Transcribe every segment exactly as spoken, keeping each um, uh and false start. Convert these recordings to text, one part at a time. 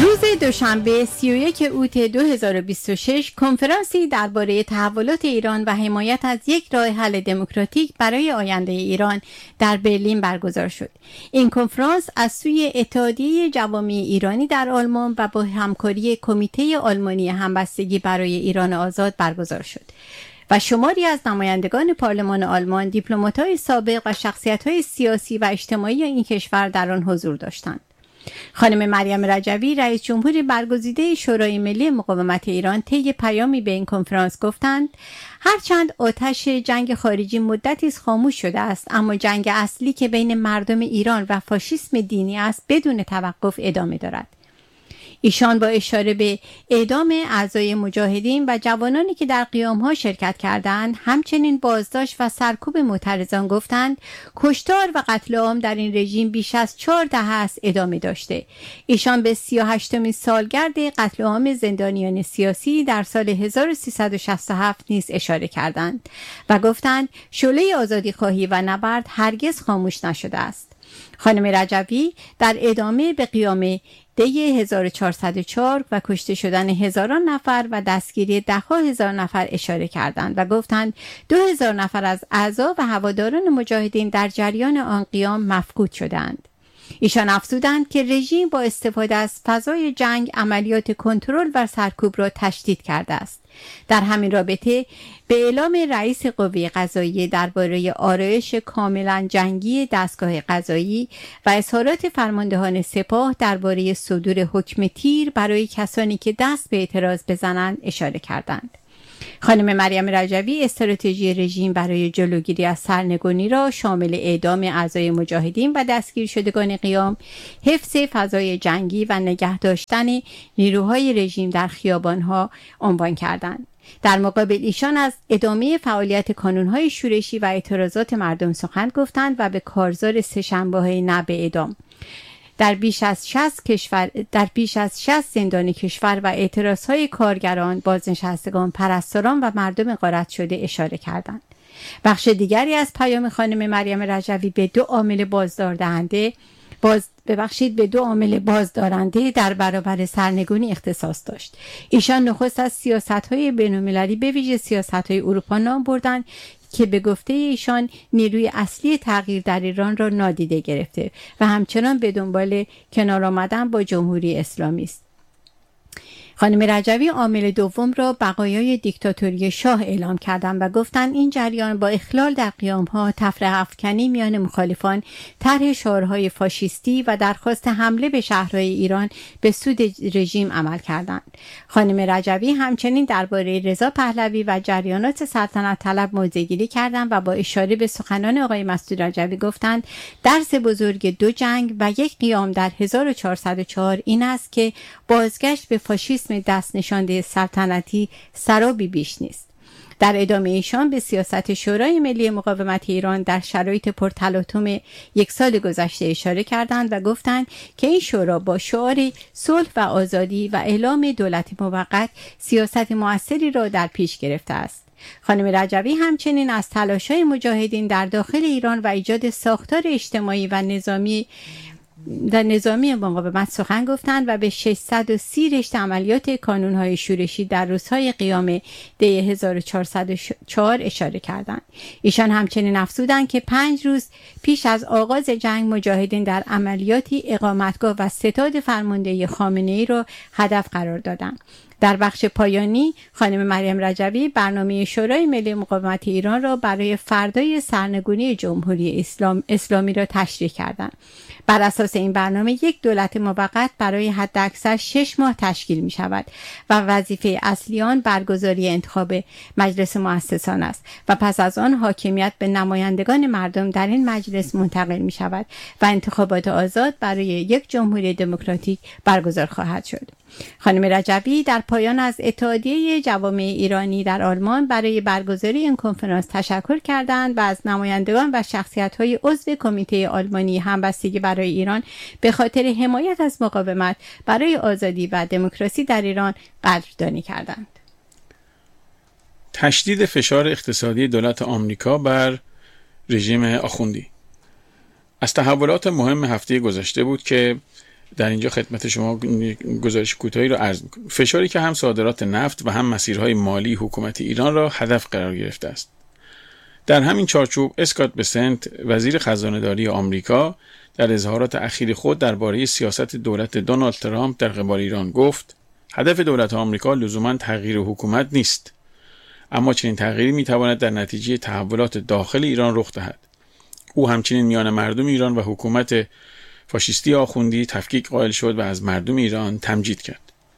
روز دوشنبه سی و یک اوت دو هزار و بیست و شش کنفرانسی درباره تحولات ایران و حمایت از یک راه حل دموکراتیک برای آینده ایران در برلین برگزار شد. این کنفرانس از سوی اتحادیه جوامع ایرانی در آلمان و با همکاری کمیته آلمانی همبستگی برای ایران آزاد برگزار شد و شماری از نمایندگان پارلمان آلمان، دیپلمات‌های سابق و شخصیت‌های سیاسی و اجتماعی این کشور در آن حضور داشتند. خانم مریم رجوی رئیس جمهور برگزیده شورای ملی مقاومت ایران طی پیامی به این کنفرانس گفتند هرچند آتش جنگ خارجی مدتی است خاموش شده است، اما جنگ اصلی که بین مردم ایران و فاشیسم دینی است بدون توقف ادامه دارد. ایشان با اشاره به اعدام اعضای مجاهدین و جوانانی که در قیام‌ها شرکت کردند، همچنین بازداشت و سرکوب معترضان گفتند کشتار و قتل عام در این رژیم بیش از چهار دهه است ادامه داشته. ایشان به سی و هشتمین سالگرد قتل عام زندانیان سیاسی در سال هزار و سیصد و شصت و هفت نیز اشاره کردند و گفتند شعله آزادیخواهی و نبرد هرگز خاموش نشده است. خانم رجوی در ادامه به قیام دی هزار و چهارصد و چهار و کشته شدن هزاران نفر و دستگیری ده‌ها هزار نفر اشاره کردند و گفتند دو هزار نفر از اعضا و هواداران مجاهدین در جریان آن قیام مفقود شدند. ایشان افزودند که رژیم با استفاده از فضای جنگ عملیات کنترل و سرکوب را تشدید کرده است. در همین رابطه به اعلام رئیس قوه قضاییه درباره آرایش کاملا جنگی دستگاه قضایی و اظهارات فرماندهان سپاه درباره صدور حکم تیر برای کسانی که دست به اعتراض بزنند اشاره کردند. خانم مریم رجوی استراتژی رژیم برای جلوگیری از سرنگونی را شامل اعدام اعضای مجاهدین و دستگیر شدگان قیام، حفظ فضای جنگی و نگه داشتن نیروهای رژیم در خیابانها عنوان کردند. در مقابل ایشان از ادامه فعالیت کانونهای شورشی و اعتراضات مردم سخن گفتند و به کارزار سه‌شنبه‌های نه به اعدام در بیش از شصت کشور در بیش از شصت زندان کشور و اعتراضهای کارگران، بازنشستگان، پرستاران و مردم غارت شده اشاره کردند. بخش دیگری از پیام خانم مریم رجوی به دو عامل بازدارنده باز ببخشید به دو عامل بازدارنده در برابر سرنگونی اختصاص داشت. ایشان نخست از سیاست‌های بین‌المللی به ویژه سیاست‌های اروپا نام بردند که به گفته ایشان نیروی اصلی تغییر در ایران را نادیده گرفته و همچنان به دنبال کنار آمدن با جمهوری اسلامی است. خانم رجوی عامل دوم را بقایای دیکتاتوری شاه اعلام کردند و گفتند این جریان با اخلال در قیام‌ها، تفرقه افکنی میان مخالفان، طرح شعارهای فاشیستی و درخواست حمله به شهرهای ایران به سود رژیم عمل کردند. خانم رجوی همچنین درباره رضا پهلوی و جریانات سلطنت طلب موضع‌گیری کردند و با اشاره به سخنان آقای مسعود رجوی گفتند درس بزرگ دو جنگ و یک قیام در هزار و چهارصد و چهار این است که بازگشت به فاشیسم دست نشانده سلطنتی سرابی بیش نیست. در ادامه ایشان به سیاست شورای ملی مقاومت ایران در شرایط پرتلاطم یک سال گذشته اشاره کردند و گفتند که این شورا با شعار صلح و آزادی و اعلام دولت موقت سیاست موثری را در پیش گرفته است. خانم رجوی همچنین از تلاش‌های مجاهدین در داخل ایران و ایجاد ساختار اجتماعی و نظامی در نظامی مقاومت سخن گفتند و به ششصد و سی رشته عملیات کانونهای شورشی در روزهای قیام دی هزار و چهارصد و چهار اشاره کردند. ایشان همچنین افزودند که پنج روز پیش از آغاز جنگ مجاهدین در عملیاتی اقامتگاه و ستاد فرماندهی خامنه‌ای را هدف قرار دادند. در بخش پایانی خانم مریم رجوی برنامه شورای ملی مقاومت ایران را برای فردای سرنگونی جمهوری اسلام اسلامی را تشریح کردند. بر اساس این برنامه یک دولت موقت برای حداکثر شش ماه تشکیل می شود و وظیفه اصلی آن برگزاری انتخاب مجلس مؤسسان است و پس از آن حاکمیت به نمایندگان مردم در این مجلس منتقل می شود و انتخابات آزاد برای یک جمهوری دموکراتیک برگزار خواهد شد. خانم رجوی در پایان از اتحادیه جوامع ایرانی در آلمان برای برگزاری این کنفرانس تشکر کردند و از نمایندگان و شخصیت‌های عضو کمیته آلمانی همبستگی برای ایران به خاطر حمایت از مقاومت برای آزادی و دموکراسی در ایران قدردانی کردند. تشدید فشار اقتصادی دولت آمریکا بر رژیم آخوندی. از تحولات مهم هفته گذشته بود که در اینجا خدمت شما گزارش کوتاهی رو عرض می‌کنم. فشاری که هم صادرات نفت و هم مسیرهای مالی حکومت ایران را هدف قرار گرفته است. در همین چارچوب اسکات بسنت وزیر خزانه‌داری آمریکا در اظهارات اخیر خود درباره سیاست دولت دونالد ترامپ در قبال ایران گفت: هدف دولت آمریکا لزوما تغییر حکومت نیست، اما چنین تغییری میتواند در نتیجه تحولات داخل ایران رخ دهد. او همچنین میان مردم ایران و حکومت فاشیستی آخوندی تفکیک قائل شد و از مردم ایران تمجید کرد.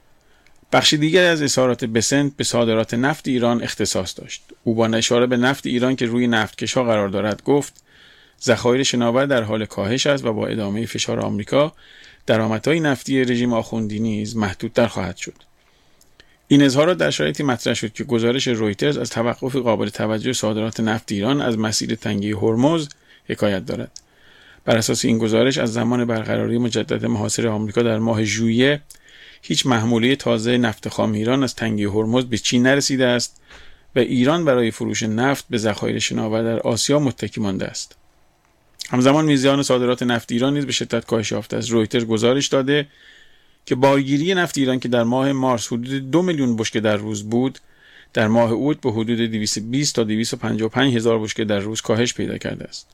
بخش دیگر از اظهارات بسنت به صادرات نفت ایران اختصاص داشت. او با اشاره به نفت ایران که روی نفتکش‌ها قرار دارد گفت: ذخایر شناور در حال کاهش است و با ادامه فشار آمریکا درآمدهای نفتی رژیم آخوندی نیز محدودتر خواهد شد. این اظهارات در شرایطی مطرح شد که گزارش رویترز از توقف قابل توجه صادرات نفت ایران از مسیر تنگه هرمز حکایت دارد. بر اساس این گزارش از زمان برقراری مجدد محاصره آمریکا در ماه ژوئیه هیچ محموله تازه نفت خام ایران از تنگه هرمز به چین نرسیده است و ایران برای فروش نفت به ذخایر شناور در آسیا متکی مانده است. همزمان میزان صادرات نفت ایران نیز به شدت کاهش یافته است. رویترز گزارش داده که بارگیری نفت ایران که در ماه مارس حدود دو میلیون بشکه در روز بود، در ماه اوت به حدود دویست و بیست تا دویست و پنجاه و پنج هزار بشکه در روز کاهش پیدا کرده است.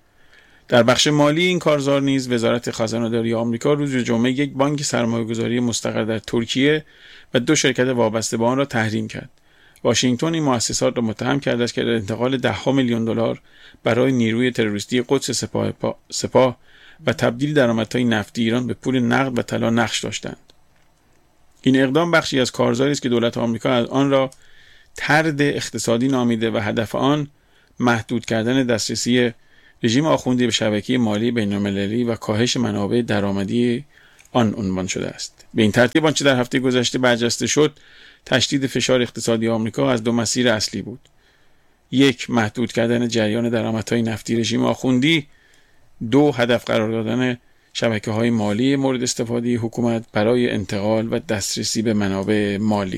در بخش مالی این کارزار نیز وزارت خزانه‌داری آمریکا روز جمعه یک بانک سرمایه‌گذاری مستقر در ترکیه و دو شرکت وابسته به آن را تحریم کرد. واشنگتن این مؤسسات را متهم کرده است که در انتقال ده ها میلیون دلار برای نیروی تروریستی قدس سپاه, سپاه و تبدیل درآمدهای نفتی ایران به پول نقد و طلا نقش داشتند. این اقدام بخشی از کارزاری است که دولت آمریکا از آن را طرد اقتصادی نامیده و هدف آن محدود کردن دسترسی رژیم آخوندی به شبکه مالی بین‌المللی و کاهش منابع درآمدی آن عنوان شده است. به این ترتیب آنچه در هفته گذشته برجسته شد، تشدید فشار اقتصادی آمریکا از دو مسیر اصلی بود. یک، محدود کردن جریان درآمدهای نفتی رژیم آخوندی. دو، هدف قرار دادن شبکه‌های مالی مورد استفاده حکومت برای انتقال و دسترسی به منابع مالی.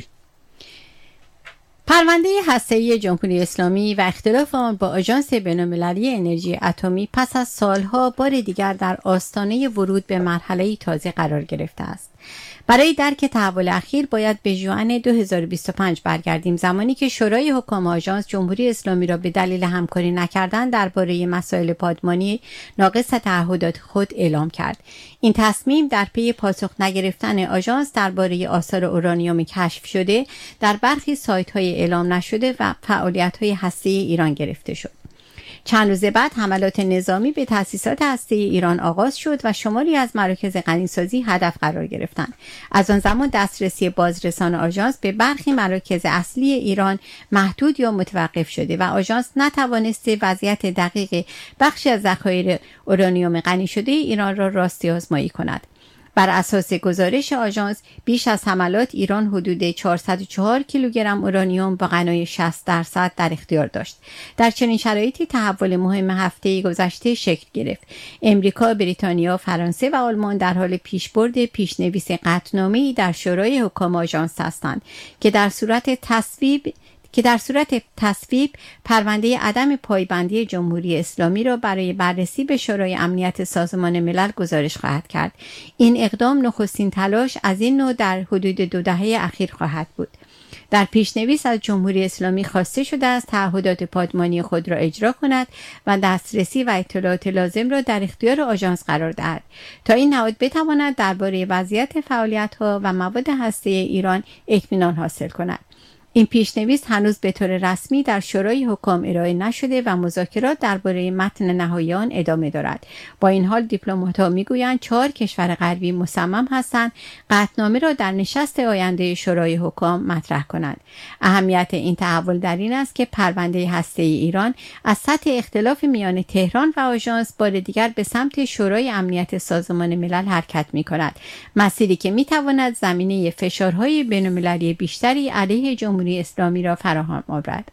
پرونده هسته‌ای جمهوری اسلامی و اختلاف آن با آژانس بین‌المللی انرژی اتمی پس از سالها بار دیگر در آستانه ورود به مرحله تازه قرار گرفته است. برای درک تحول اخیر باید به ژوئن دو هزار و بیست و پنج برگردیم، زمانی که شورای حکام آژانس جمهوری اسلامی را به دلیل همکاری نکردن درباره مسائل پادمانی ناقص تعهدات خود اعلام کرد. این تصمیم در پی پاسخ نگرفتن آژانس درباره آثار اورانیوم کشف شده در برخی سایت‌های اعلام نشده و فعالیت‌های هسته‌ای ایران گرفته شد. چند روز بعد حملات نظامی به تأسیسات هسته‌ای ایران آغاز شد و شماری از مراکز غنیسازی هدف قرار گرفتند. از آن زمان دسترسی بازرسان آژانس به برخی مراکز اصلی ایران محدود یا متوقف شده و آژانس نتوانسته وضعیت دقیق بخشی از ذخایر اورانیوم غنی شده ایران را راستی آزمایی کند. بر اساس گزارش آژانس بیش از حملات ایران حدود چهارصد و چهار کیلوگرم اورانیوم با غنای شصت درصد در اختیار داشت. در چنین شرایطی تحول مهم هفته گذشته شکل گرفت. امریکا، بریتانیا، فرانسه و آلمان در حال پیشبرد پیشنویس قطعنامه‌ای در شورای حکام آژانس هستند که در صورت تصویب که در صورت تصویب پرونده عدم پایبندی جمهوری اسلامی را برای بررسی به شورای امنیت سازمان ملل گزارش خواهد کرد. این اقدام نخستین تلاش از این نوع در حدود دو دهه اخیر خواهد بود. در پیشنویس از جمهوری اسلامی خواسته شده است تعهدات پادمانی خود را اجرا کند و دسترسی و اطلاعات لازم را در اختیار آژانس قرار دهد تا این نهاد بتواند درباره وضعیت فعالیت‌ها و مواد هسته‌ای ایران اطمینان حاصل کند. این پیشنویس هنوز به طور رسمی در شورای حکام ارائه نشده و مذاکرات درباره متن نهایی آن ادامه دارد. با این حال دیپلمات‌ها میگویند چهار کشور غربی مصمم هستند قطعنامه را در نشست آینده شورای حکام مطرح کنند. اهمیت این تحول در این است که پرونده هسته‌ای ایران از سطح اختلاف میان تهران و آژانس بار دیگر به سمت شورای امنیت سازمان ملل حرکت می‌کند، مسیری که می‌تواند زمینه فشارهای بین‌المللی بیشتری علیه جمهوری اسلامی را فراهم آورد.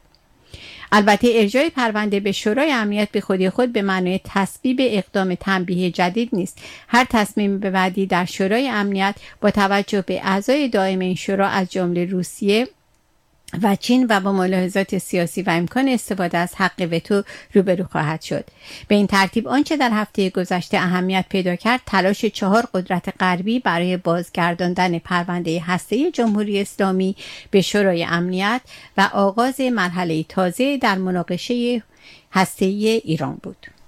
البته ارجاع پرونده به شورای امنیت به خودی خود به معنای تصویب اقدام تنبیه جدید نیست. هر تصمیم به بعدی در شورای امنیت با توجه به اعضای دائم این شورا از جمله روسیه و چین و با ملاحظات سیاسی و امکان استفاده از حق وتو روبرو خواهد شد. به این ترتیب آنچه در هفته گذشته اهمیت پیدا کرد تلاش چهار قدرت غربی برای بازگرداندن پرونده هسته‌ای جمهوری اسلامی به شورای امنیت و آغاز مرحله تازه در مناقشه هسته‌ای ایران بود.